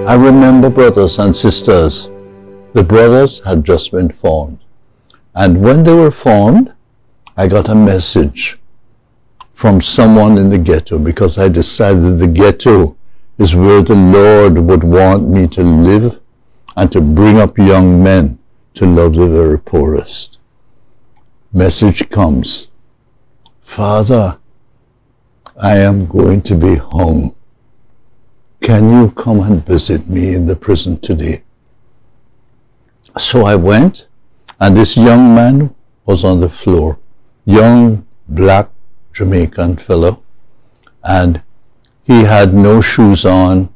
I remember, brothers and sisters, the brothers had just been formed. And when they were formed, I got a message from someone in the ghetto, because I decided the ghetto is where the Lord would want me to live and to bring up young men to love the very poorest. Message comes, Father, I am going to be hung. Can you come and visit me in the prison today? So I went, and this young man was on the floor, young black Jamaican fellow, and he had no shoes on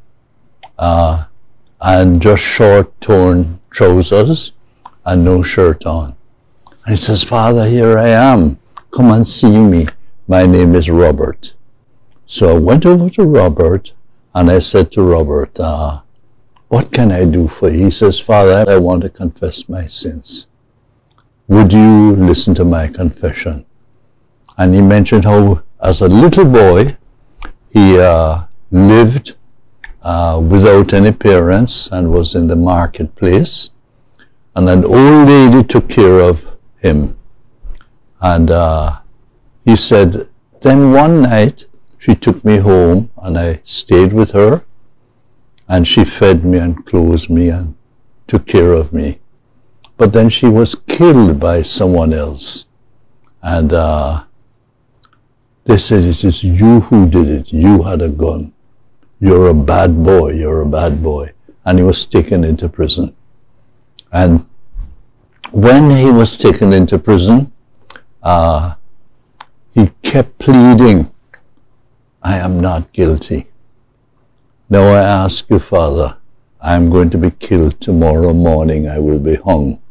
and just short torn trousers and no shirt on. And he says, Father, here I am. Come and see me. My name is Robert. So I went over to Robert and I said to Robert, what can I do for you? He says, Father, I want to confess my sins. Would you listen to my confession? And he mentioned how, as a little boy, he lived without any parents and was in the marketplace. And an old lady took care of him. And he said, then one night, she took me home and I stayed with her. And she fed me and clothed me and took care of me. But then she was killed by someone else. And they said, it is you who did it. You had a gun. You're a bad boy. You're a bad boy. And he was taken into prison. And when he was taken into prison, he kept pleading, I am not guilty. Now I ask you, Father, I am going to be killed tomorrow morning. I will be hung.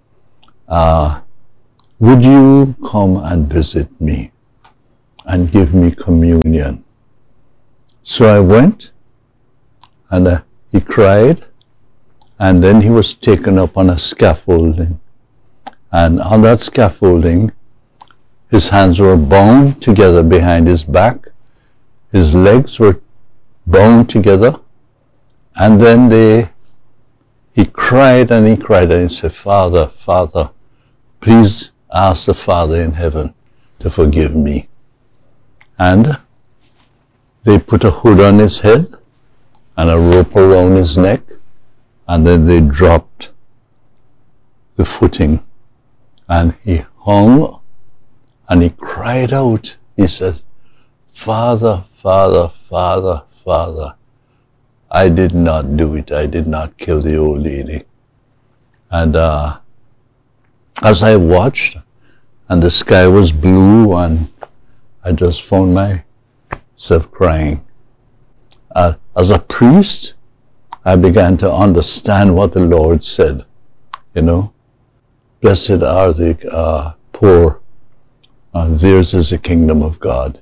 Would you come and visit me and give me communion? So I went, and he cried, and then he was taken up on a scaffolding. And on that scaffolding, his hands were bound together behind his back, his legs were bound together, and then he cried and he cried and he said, Father, Father, please ask the Father in heaven to forgive me. And they put a hood on his head and a rope around his neck, and then they dropped the footing, and he hung and he cried out. He said, Father, Father, Father, Father, I did not do it. I did not kill the old lady. And as I watched, and the sky was blue, and I just found myself crying. As a priest, I began to understand what the Lord said. You know, blessed are the poor. Theirs is the kingdom of God.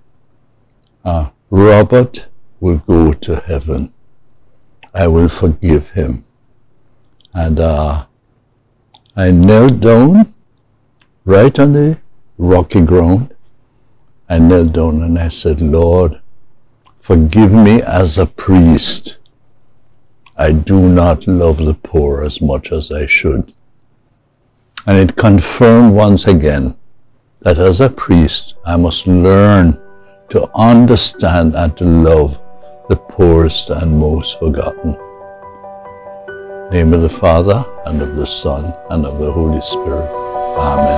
Robert will go to heaven. I will forgive him. And I knelt down right on the rocky ground. I knelt down and I said, Lord, forgive me as a priest. I do not love the poor as much as I should. And it confirmed once again that as a priest, I must learn to understand and to love the poorest and most forgotten. In the name of the Father, and of the Son, and of the Holy Spirit. Amen.